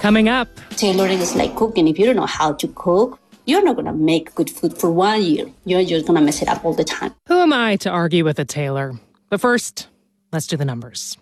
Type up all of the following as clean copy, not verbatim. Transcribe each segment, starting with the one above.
Coming up. Tailoring is like cooking. If you don't know how to cook, you're not going to make good food for 1 year. You're just going to mess it up all the time. Who am I to argue with a tailor? But first, let's do the numbers.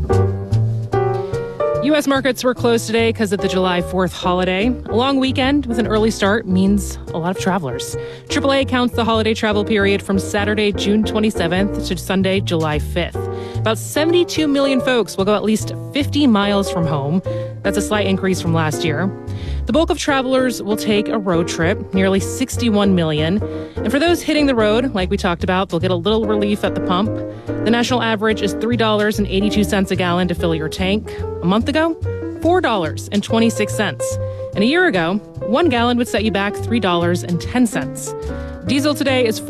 U.S. markets were closed today because of the July 4th holiday. A long weekend with an early start means a lot of travelers. AAA counts the holiday travel period from Saturday, June 27th to Sunday, July 5th. About 72 million folks will go at least 50 miles from home. That's a slight increase from last year. The bulk of travelers will take a road trip, nearly 61 million. And for those hitting the road, like we talked about, they'll get a little relief at the pump. The national average is $3.82 a gallon to fill your tank. A month ago, $4.26. And a year ago, 1 gallon would set you back $3.10. Diesel today is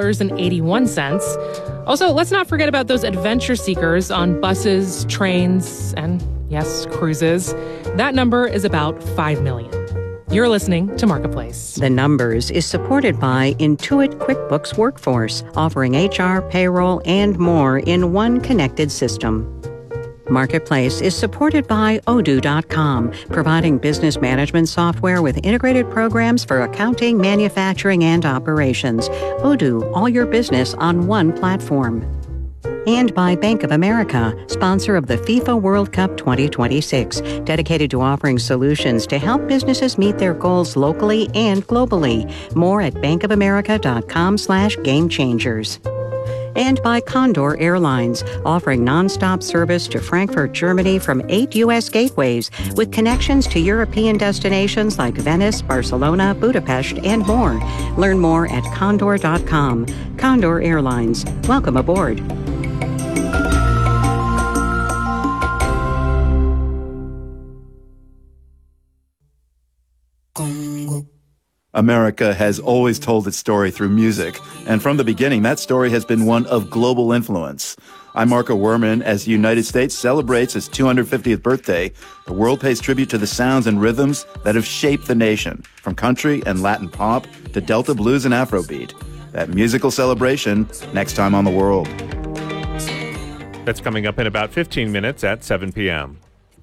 $4.81. Also, let's not forget about those adventure seekers on buses, trains, and yes, cruises. That number is about 5 million. You're listening to Marketplace. The Numbers is supported by Intuit QuickBooks Workforce, offering HR, payroll, and more in one connected system. Marketplace is supported by Odoo.com, providing business management software with integrated programs for accounting, manufacturing, and operations. Odoo, all your business on one platform. And by Bank of America, sponsor of the FIFA World Cup 2026, dedicated to offering solutions to help businesses meet their goals locally and globally. More at bankofamerica.com/gamechangers. And by Condor Airlines, offering nonstop service to Frankfurt, Germany from 8 U.S. gateways, with connections to European destinations like Venice, Barcelona, Budapest, and more. Learn more at condor.com. Condor Airlines. Welcome aboard. America has always told its story through music, and from the beginning, that story has been one of global influence. I'm Marco Werman. As the United States celebrates its 250th birthday, the world pays tribute to the sounds and rhythms that have shaped the nation, from country and Latin pop to Delta blues and Afrobeat. That musical celebration, next time on The World. That's coming up in about 15 minutes at 7 p.m.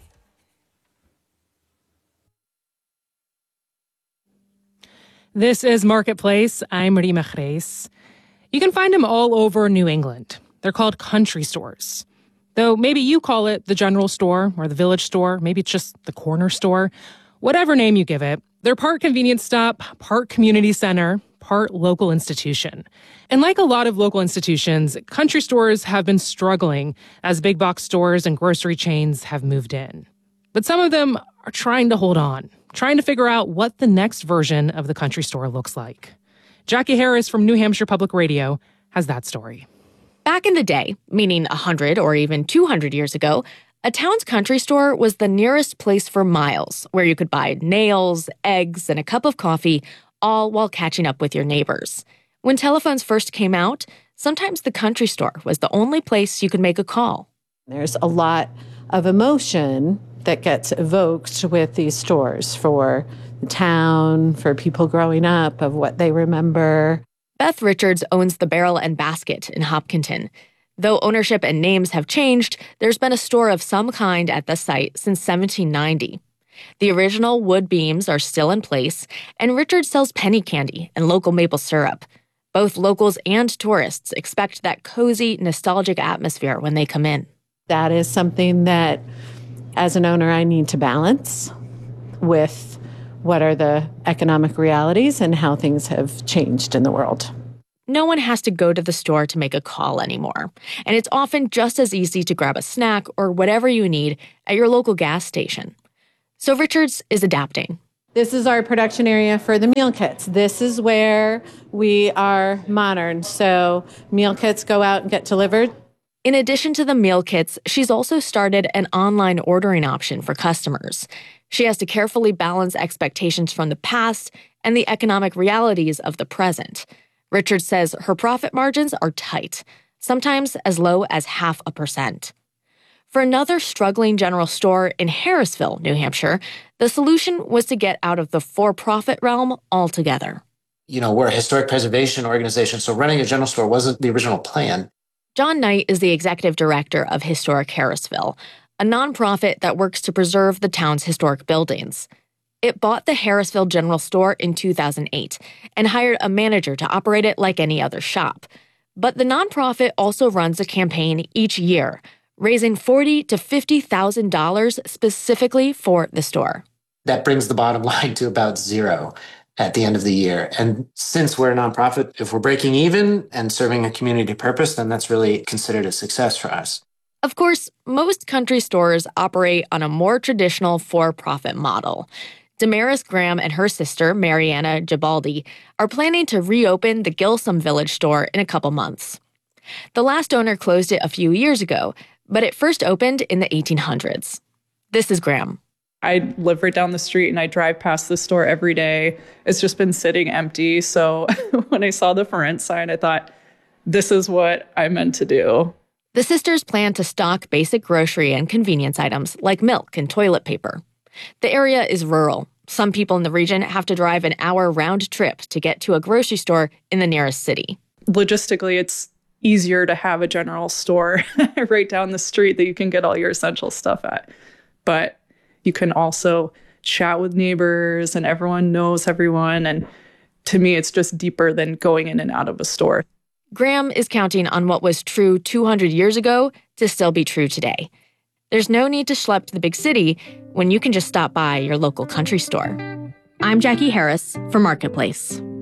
This is Marketplace. I'm Rima Chreis. You can find them all over New England. They're called country stores. Though maybe you call it the general store or the village store. Maybe it's just the corner store. Whatever name you give it, they're part convenience stop, part community center, part local institution. And like a lot of local institutions, country stores have been struggling as big box stores and grocery chains have moved in. But some of them are trying to hold on, trying to figure out what the next version of the country store looks like. Jackie Harris from New Hampshire Public Radio has that story. Back in the day, meaning 100 or even 200 years ago, a town's country store was the nearest place for miles, where you could buy nails, eggs, and a cup of coffee, all while catching up with your neighbors. When telephones first came out, sometimes the country store was the only place you could make a call. There's a lot of emotion that gets evoked with these stores for the town, for people growing up, of what they remember. Beth Richards owns the Barrel and Basket in Hopkinton. Though ownership and names have changed, there's been a store of some kind at the site since 1790. The original wood beams are still in place, and Richards sells penny candy and local maple syrup. Both locals and tourists expect that cozy, nostalgic atmosphere when they come in. That is something that, as an owner, I need to balance with what are the economic realities and how things have changed in the world. No one has to go to the store to make a call anymore, and it's often just as easy to grab a snack or whatever you need at your local gas station. So Richards is adapting. This is our production area for the meal kits. This is where we are modern, so meal kits go out and get delivered. In addition to the meal kits, she's also started an online ordering option for customers. She has to carefully balance expectations from the past and the economic realities of the present. Richard says her profit margins are tight, sometimes as low as 0.5%. For another struggling general store in Harrisville, New Hampshire, the solution was to get out of the for-profit realm altogether. You know, we're a historic preservation organization, so running a general store wasn't the original plan. John Knight is the executive director of Historic Harrisville, a nonprofit that works to preserve the town's historic buildings. It bought the Harrisville General Store in 2008 and hired a manager to operate it like any other shop. But the nonprofit also runs a campaign each year, raising $40,000 to $50,000 specifically for the store. That brings the bottom line to about zero at the end of the year. And since we're a nonprofit, if we're breaking even and serving a community purpose, then that's really considered a success for us. Of course, most country stores operate on a more traditional for-profit model. Damaris Graham and her sister, Mariana Gibaldi, are planning to reopen the Gilsum Village store in a couple months. The last owner closed it a few years ago, but it first opened in the 1800s. This is Graham. I live right down the street and I drive past the store every day. It's just been sitting empty. So when I saw the for rent sign, I thought, this is what I meant to do. The sisters plan to stock basic grocery and convenience items like milk and toilet paper. The area is rural. Some people in the region have to drive an hour round trip to get to a grocery store in the nearest city. Logistically, it's easier to have a general store right down the street that you can get all your essential stuff at. But you can also chat with neighbors and everyone knows everyone. And to me, it's just deeper than going in and out of a store. Graham is counting on what was true 200 years ago to still be true today. There's no need to schlep to the big city when you can just stop by your local country store. I'm Jackie Harris for Marketplace.